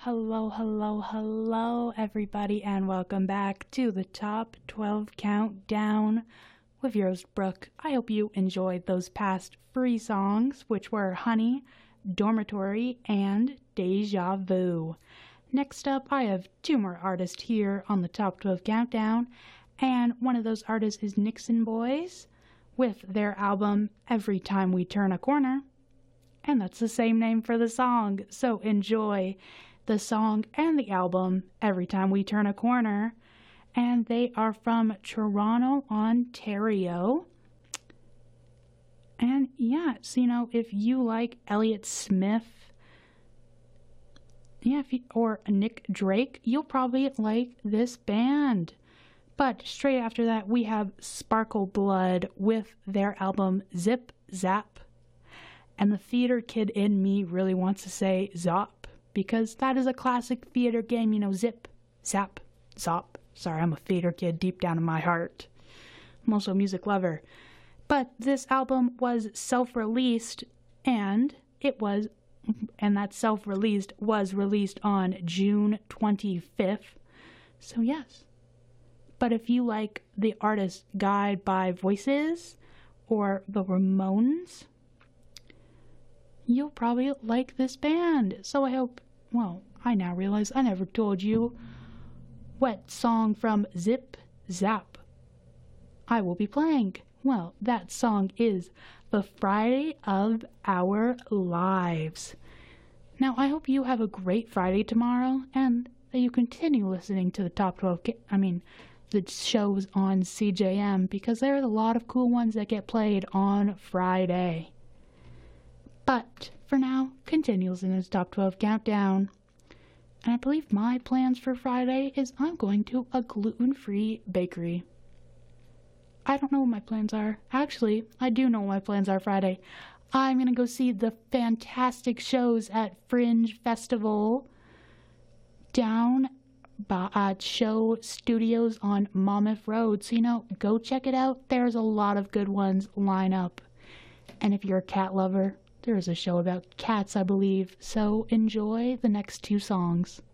hello, everybody, and welcome back to the Top 12 Countdown with your host, Brooke. I hope you enjoyed those past free songs, which were Honey, Dormitory, and Deja Vu. Next up, I have two more artists here on the Top 12 Countdown, and one of those artists is Nixon Boys with their album Every Time We Turn a Corner. And that's the same name for the song, so enjoy the song and the album Every Time We Turn a Corner. And they are from Toronto, Ontario. And yeah, so if you like Elliott Smith, or Nick Drake, you'll probably like this band. But straight after that, we have Sparkle Blood with their album Zip Zap. And the theater kid in me really wants to say Zop, because that is a classic theater game, zip, zap, zop. Sorry, I'm a theater kid deep down in my heart. I'm also a music lover. But this album was self-released, and that self-released was released on June 25th. So yes. But if you like the artist Guide by Voices or the Ramones, you'll probably like this band. So I hope, I now realize I never told you what song from Zip Zap I will be playing. Well, that song is The Friday of Our Lives. Now, I hope you have a great Friday tomorrow and that you continue listening to the Top 12, the shows on CJM, because there are a lot of cool ones that get played on Friday. But for now, continue listening to this Top 12 Countdown. And I believe my plans for Friday is I'm going to a gluten-free bakery. I don't know what my plans are. Actually, I do know what my plans are Friday. I'm going to go see the fantastic shows at Fringe Festival down at Show Studios on Monmouth Road. So, go check it out. There's a lot of good ones line up. And if you're a cat lover, there is a show about cats, I believe, so enjoy the next two songs.